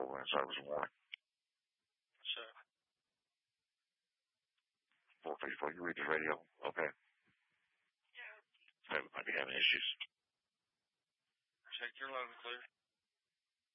Land Service warning. Sir. 454, you read the radio? Okay. Yeah. Might be having issues. Check your load and clear.